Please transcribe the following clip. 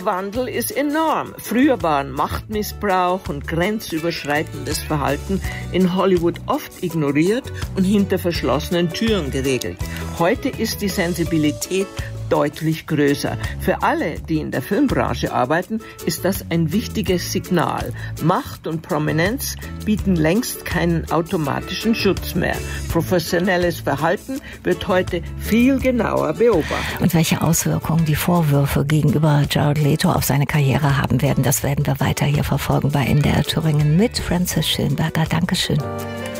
Wandel ist enorm. Früher waren Machtmissbrauch und grenzüberschreitendes Verhalten in Hollywood oft ignoriert und hinter verschlossenen Türen geregelt. Heute ist die Sensibilität deutlich größer. Für alle, die in der Filmbranche arbeiten, ist das ein wichtiges Signal. Macht und Prominenz bieten längst keinen automatischen Schutz mehr. Professionelles Verhalten wird heute viel genauer beobachtet. Und welche Auswirkungen die Vorwürfe gegenüber Jared Leto auf seine Karriere haben werden, das werden wir weiter hier verfolgen bei NDR Thüringen mit Francis Schönberger. Dankeschön.